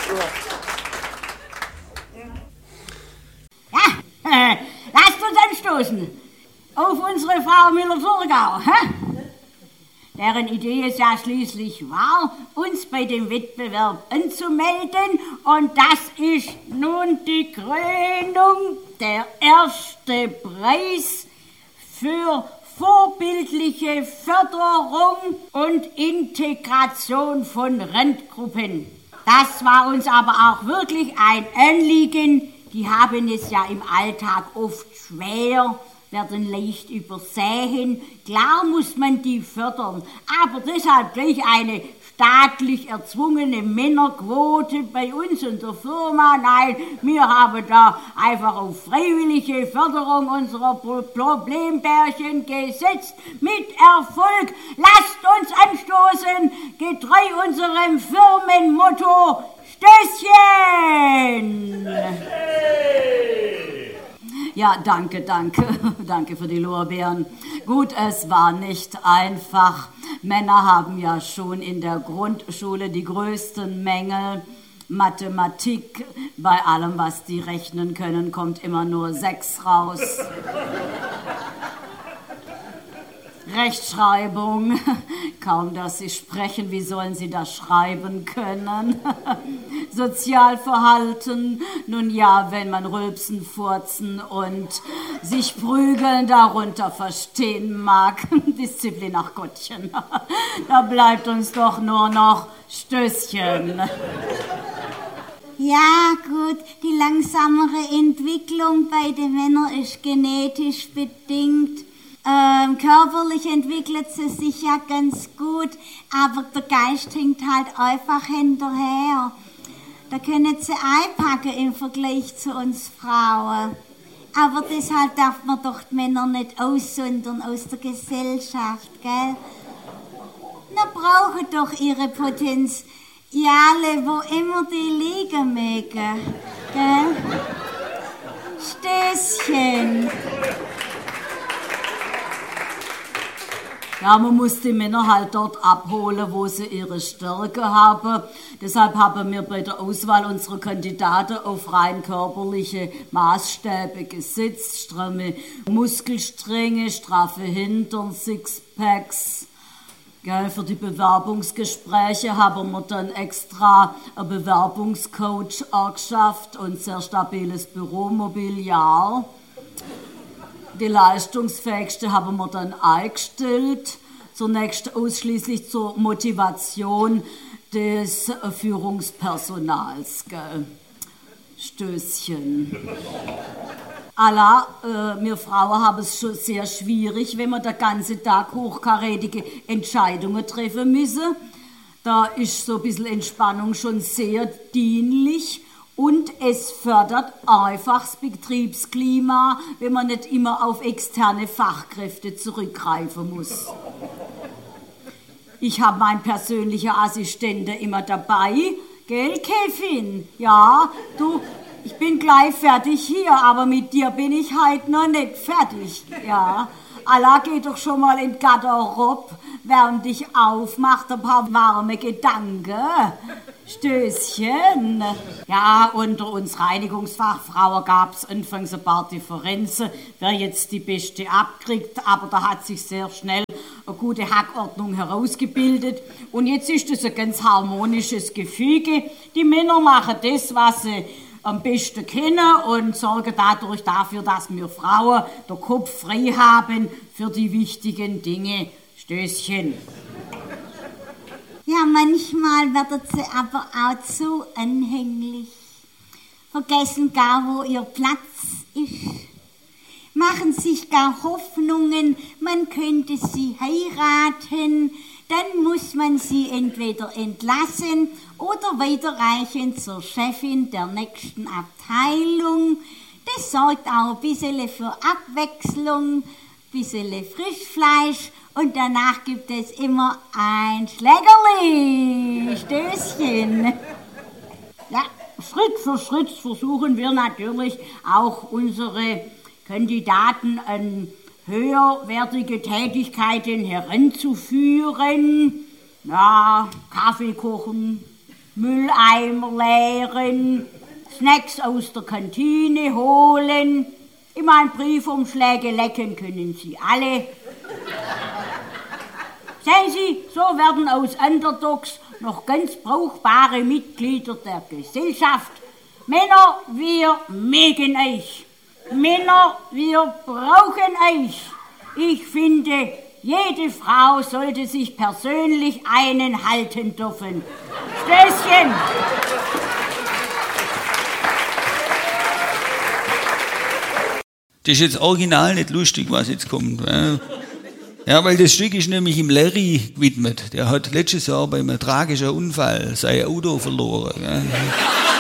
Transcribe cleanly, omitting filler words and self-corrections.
Ja, lasst uns anstoßen auf unsere Frau Müller-Thurgau, deren Idee es ja schließlich war, uns bei dem Wettbewerb anzumelden. Und das ist nun die Krönung, der erste Preis für vorbildliche Förderung und Integration von Randgruppen. Das war uns aber auch wirklich ein Anliegen. Die haben es ja im Alltag oft schwer, werden leicht übersehen. Klar muss man die fördern, aber deshalb gleich eine staatlich erzwungene Männerquote bei uns in der Firma. Nein, wir haben da einfach auf freiwillige Förderung unserer Problembärchen gesetzt. Mit Erfolg. Lasst uns anstoßen, getreu unserem Firmenmotto Stößchen! Ja, danke für die Lorbeeren. Gut, es war nicht einfach. Männer haben ja schon in der Grundschule die größten Mängel. Mathematik, bei allem, was die rechnen können, kommt immer nur 6 raus. Rechtschreibung, kaum dass sie sprechen, wie sollen sie das schreiben können? Sozialverhalten, nun ja, wenn man rülpsen, furzen und sich prügeln darunter verstehen mag. Disziplin, ach Gottchen, da bleibt uns doch nur noch Stößchen. Ja, gut, die langsamere Entwicklung bei den Männern ist genetisch bedingt. Körperlich entwickelt sie sich ja ganz gut, aber der Geist hängt halt einfach hinterher. Da können sie einpacken im Vergleich zu uns Frauen. Aber deshalb darf man doch die Männer nicht aussondern aus der Gesellschaft, gell? Na, brauchen doch ihre Potenziale, wo immer die liegen mögen, gell? Stößchen. Ja, man muss die Männer halt dort abholen, wo sie ihre Stärke haben. Deshalb haben wir bei der Auswahl unserer Kandidaten auf rein körperliche Maßstäbe gesetzt. Stramme Muskelstränge, straffe Hintern, Sixpacks. Gell, für die Bewerbungsgespräche haben wir dann extra einen Bewerbungscoach angeschafft und sehr stabiles Büromobiliar. Die leistungsfähigste haben wir dann eingestellt, zunächst ausschließlich zur Motivation des Führungspersonals. Gell? Stößchen. Wir Frauen haben es schon sehr schwierig, wenn wir den ganzen Tag hochkarätige Entscheidungen treffen müssen. Da ist so ein bisschen Entspannung schon sehr dienlich. Und es fördert einfach das Betriebsklima, wenn man nicht immer auf externe Fachkräfte zurückgreifen muss. Ich habe meinen persönlichen Assistenten immer dabei. Gell, Kevin? Ja, du, ich bin gleich fertig hier, aber mit dir bin ich halt noch nicht fertig. Ja, Allah, geh doch schon mal in den Garderobe, wärm dich auf, mach ein paar warme Gedanken. Stößchen. Ja, unter uns Reinigungsfachfrauen gab es anfangs ein paar Differenzen, wer jetzt die Beste abkriegt, aber da hat sich sehr schnell eine gute Hackordnung herausgebildet und jetzt ist es ein ganz harmonisches Gefüge. Die Männer machen das, was sie am besten kennen und sorgen dadurch dafür, dass wir Frauen den Kopf frei haben für die wichtigen Dinge. Stößchen. Ja, manchmal werden sie aber auch zu anhänglich. Vergessen gar, wo ihr Platz ist. Machen sich gar Hoffnungen, man könnte sie heiraten. Dann muss man sie entweder entlassen oder weiterreichen zur Chefin der nächsten Abteilung. Das sorgt auch ein bisschen für Abwechslung, ein bisschen Frischfleisch. Und danach gibt es immer ein Schlägerli. Stößchen. Ja, Schritt für Schritt versuchen wir natürlich auch unsere Kandidaten an höherwertige Tätigkeiten heranzuführen. Ja, Kaffee kochen, Mülleimer leeren, Snacks aus der Kantine holen. Ich meine, Briefumschläge lecken können Sie alle. Sehen Sie, so werden aus Underdogs noch ganz brauchbare Mitglieder der Gesellschaft. Männer, wir mögen euch. Männer, wir brauchen euch. Ich finde, jede Frau sollte sich persönlich einen halten dürfen. Stößchen! Das ist jetzt original nicht lustig, was jetzt kommt. Ja, weil das Stück ist nämlich im Larry gewidmet. Der hat letztes Jahr bei einem tragischen Unfall sein Auto verloren.